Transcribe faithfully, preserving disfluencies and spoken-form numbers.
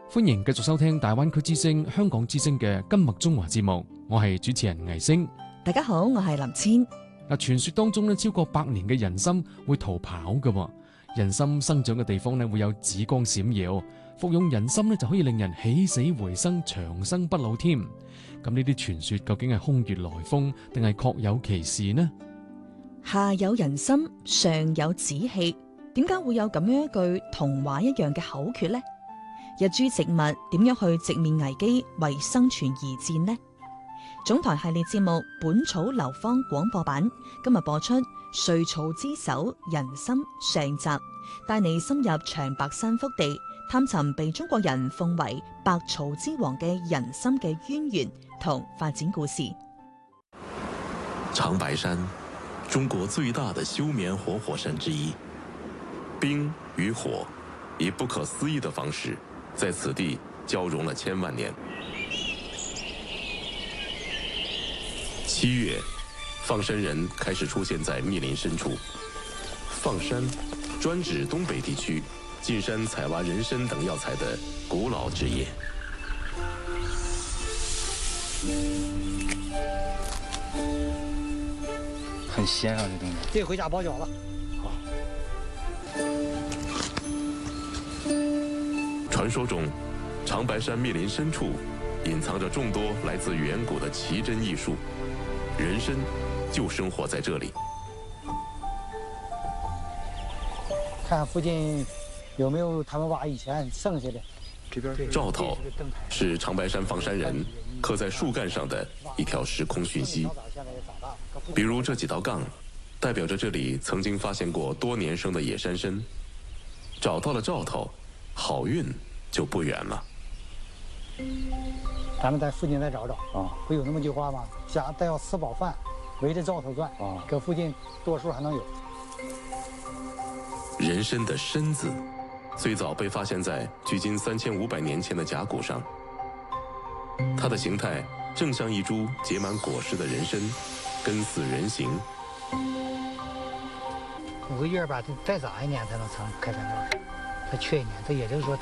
歡迎繼續收聽大灣區之聲、香港之聲嘅今麥中華節目，我係主持人倪星。 大家好，我係林千。 嗱，傳說當中咧，超過百年嘅人參會逃跑嘅。人參生長嘅地方咧，會有紫光閃耀，服用人參咧就可以令人起死回生、長生不老添。咁呢啲傳說究竟係空穴來風，定係確有其事呢？ 下有人參，上有紫氣，點解會有咁樣一句童話一樣嘅口訣呢？一株植物點樣去直面危機，為生存而戰呢？總台系列節目《本草流芳》廣播版今日播出《瑞草之首人參》上集，帶你深入長白山腹地，探尋被中國人奉為百草之王嘅人參嘅淵源同發展故事。 長白山，中國最大的休眠活火山之一，冰與火以不可思議的方式在此地交融了千萬年。七月，放山人開始出現在密林深處。放山專指東北地區進山採挖人參等藥材的古老職業。 很鮮啊，這東西。這回家包餃子。好。 傳說中，長白山密林深處隱藏着眾多來自遠古的奇珍異術，人參就生活在這裡。 看附近有沒有他們挖以前剩下的。這邊兆頭是長白山放山人刻在樹幹上的一條時空訊息，比如這幾道槓，代表着這裡曾經發現過多年生的野山參，找到了兆頭，好運就不遠了。 咱們在附近再找找啊，不有那麼句話嗎？家帶要吃飽飯，圍着兆頭轉啊，這附近多數還能有。 人參的參字，最早被發現在距今三千五百年前的甲骨上，它的形態正像一株結滿果實的人參，根似人形。 五個月吧，再早一年才能成開山到，它缺一年，它也就是說。